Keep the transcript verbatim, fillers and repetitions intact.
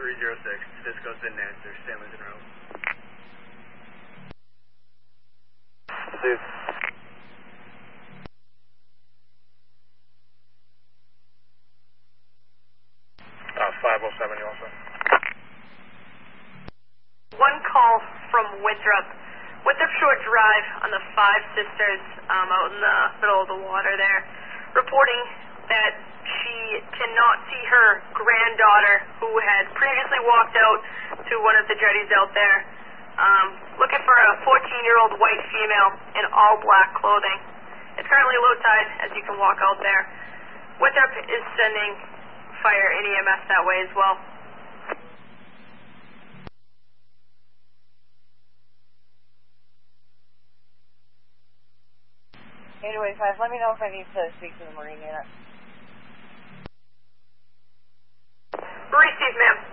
three zero six. Cisco's didn't answer. Stanley's en route. Dude. Uh, five oh seven, you also. One call from Winthrop. Winthrop Shore Drive on the Five Sisters, um, out in the middle of the water there, reporting that she cannot see her granddaughter, who had previously walked out to one of the jetties out there, um, looking for a fourteen-year-old white female in all black clothing. It's currently low tide, as you can walk out there. Winthrop is sending fire and E M S that way as well. eight oh eight five, let me know if I need to speak to the Marine unit. Received, ma'am.